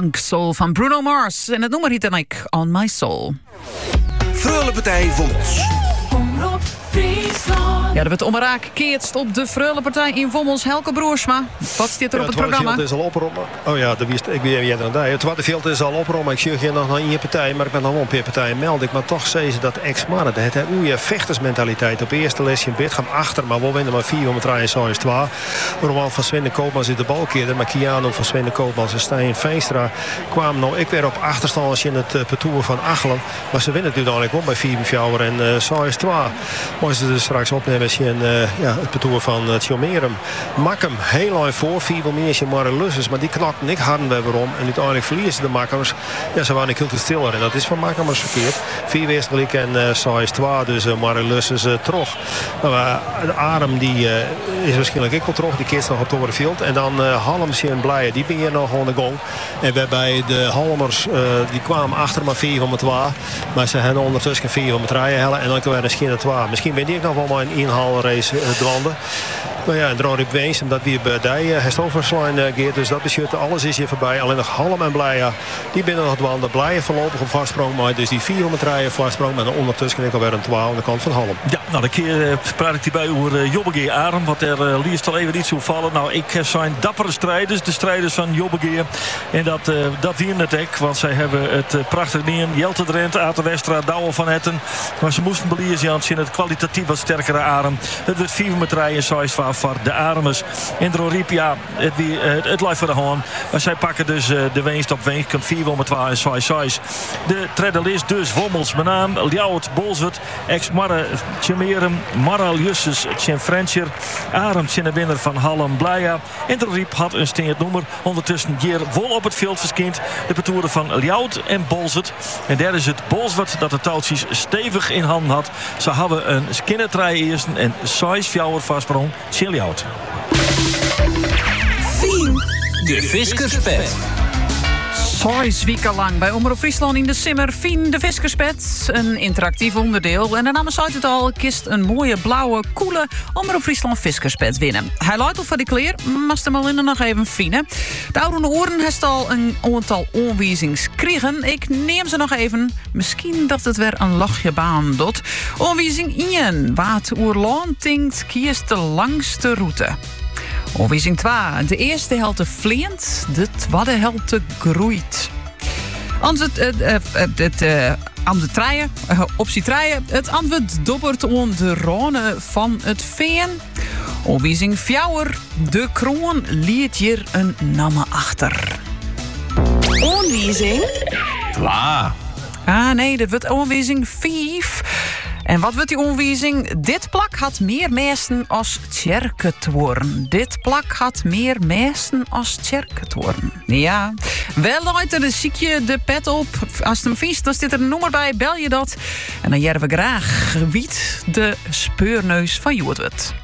Funk Soul van Bruno Mars. En het nummer heet dan ik On My Soul. Freule Partij Vommels. Ja, er wordt omraak keertst op de Freule Partij in Vommels. Helke Broersma, wat staat er op het programma? Het is al oprommen. Oh ja, ik ben weer aan het tweede veld is al oprommen. Ik zie hier nog een partij, maar ik ben nog wel een paar partijen meld. Ik maar toch zeggen dat ex-mannen, het heeft een goede vechtersmentaliteit. Op eerste lesje in bed gaan achter, maar we winnen maar 4 om het rijden zoals 2. Roman van Svenne Koopmans zit de balkeerder, maar Kiano van Svenne Koopmans en Stijn Veenstra kwamen nou ik weer op achterstand in het parcours van Achelen. Maar ze winnen natuurlijk eigenlijk wel bij 4 en zoals 2. Maar ze dus straks opnemen in het parcours van Tjomerum. Makkem heel lang voor, 4 meer Marre Lusses, maar die knakten niet harden we weer om. En uiteindelijk verliezen de Makkers. Ja, ze waren een keeltje stiller en dat is van Makkemers verkeerd. 4 weerstelijk en zoals 2, dus Marre Lusses terug. De Arem die is waarschijnlijk ook wel terug, die keert nog op Torenveld. En dan Hallems en Blijen, die ben je nog aan de gang. En waarbij de Hallemers, die kwamen achter maar 4 om het 2. Maar ze hebben ondertussen 4 om het rijden hellen en dan kunnen we misschien het 2. Misschien ben ik nog wel maar een inhaalrace dwanden. Maar ja, en Dronrip Weens, omdat wie bij die Hestoverslijn geeft. Dus dat beschut, alles is hier voorbij. Alleen nog Hallem en Blijen, die binnen nog dwanden. Blijen voorlopig op vastsprong, maar dus die 4 om het rijden vastsprong. En dan ondertussen kan ik alweer een 12 aan de kant van Hallem. Ja, nou, de keer praat ik hierbij over Jobbegeer Arem. Wat er liefst al even niet zo vallen. Nou, ik zijn dappere strijders. De strijders van Jobbegeer. En dat hier het hek. Want zij hebben het prachtig neer. Jelte Drent, Aten Westra, Douwe van Etten. Maar ze moesten beliezen in het kwalitatief wat sterkere Arem. Het werd 4 om het rijden, zoals voor de Armes. En Dronrip, ja, het lijft voor de hand. Maar zij pakken dus de winst op winst. Komt 4 om het 2 en 6. De treddel is dus Vommels, Menaan, Ljouwert, Bolswert, ex-Marre, Tjemerum, Marral Jussus, Tjen Frenscher, Arem, Tjennewinner van Hallem, Blijen. En Dronrip had een steend nummer. Ondertussen hier vol op het veld verschijnt. De parcours van Ljouwert en Bolswert. En daar is het Bolswert dat de touwtjes stevig in handen had. Ze hadden een skinnertrij eerst en 6 fjouwer vastsprong. Ljouwert. De Viskerspet. 6 weken lang bij Omroep Friesland in de Simmer. Fien de Viskerspet. Een interactief onderdeel. En de naam zei het al, kist een mooie blauwe, koele Omroep Friesland Viskerspet winnen. Hij luidt op van die kleer, maar de Malinda nog even fine. De oude oren heeft al een aantal aanwijzings kregen. Ik neem ze nog even. Misschien dat het weer een lachje baan doet. Aanwijzing 1. Waard Oerlaan tinkt kiest de langste route. Aanwijzing 2. De eerste helte vliegt, de tweede helte groeit. Optie 3. Het antwoord dobbert aan de rane van het veen. Aanwijzing 4. De kroon liet hier een namme achter. Aanwijzing? Klaar. Nee, dat wordt aanwijzing 5. En wat wordt die aanwijzing? Dit plak had meer meesten als Tjerketoren. Dit plak had meer meesten als Tjerketoren. Ja, wel luidt er een ziekje de pet op. Als het hem vies, dan zit er een nummer bij. Bel je dat. En dan jaren we graag wiet de speurneus van Joodwet.